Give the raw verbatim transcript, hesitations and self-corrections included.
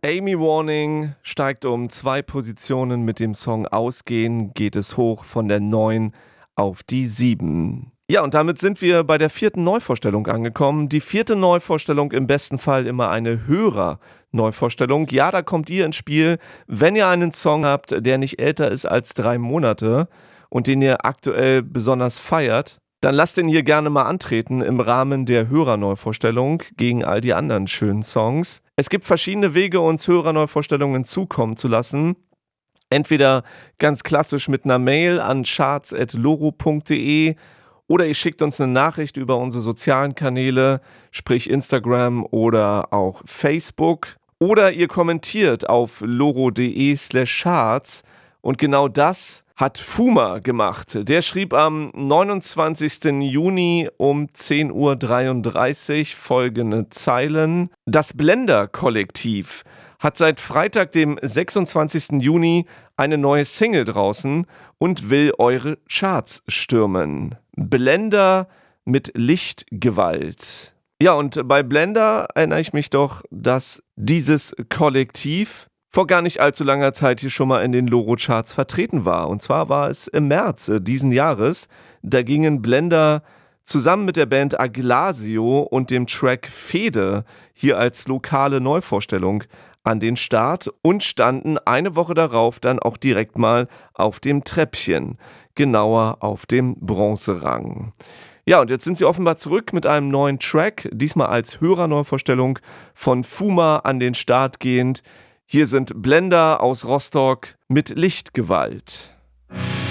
Amy Warning steigt um zwei Positionen mit dem Song Ausgehen, geht es hoch von der neun auf die sieben. Ja, und damit sind wir bei der vierten Neuvorstellung angekommen. Die vierte Neuvorstellung im besten Fall immer eine Hörer-Neuvorstellung. Ja, da kommt ihr ins Spiel, wenn ihr einen Song habt, der nicht älter ist als drei Monate und den ihr aktuell besonders feiert. Dann lasst ihn hier gerne mal antreten im Rahmen der Hörerneuvorstellung gegen all die anderen schönen Songs. Es gibt verschiedene Wege, uns Hörerneuvorstellungen zukommen zu lassen. Entweder ganz klassisch mit einer Mail an charts at loro punkt de oder ihr schickt uns eine Nachricht über unsere sozialen Kanäle, sprich Instagram oder auch Facebook. Oder ihr kommentiert auf loro.de slash charts und genau das hat Fuma gemacht. Der schrieb am neunundzwanzigsten Juni um zehn Uhr dreiunddreißig folgende Zeilen. Das Blender-Kollektiv hat seit Freitag, dem sechsundzwanzigsten Juni, eine neue Single draußen und will eure Charts stürmen. Blender mit Lichtgewalt. Ja, und bei Blender erinnere ich mich doch, dass dieses Kollektiv vor gar nicht allzu langer Zeit hier schon mal in den Loro-Charts vertreten war. Und zwar war es im März äh, diesen Jahres. Da gingen Blender zusammen mit der Band Aglasio und dem Track Fede hier als lokale Neuvorstellung an den Start und standen eine Woche darauf dann auch direkt mal auf dem Treppchen, genauer auf dem Bronzerang. Ja, und jetzt sind sie offenbar zurück mit einem neuen Track, diesmal als Hörerneuvorstellung von Fuma an den Start gehend. Hier sind Blender aus Rostock mit Lichtgewalt.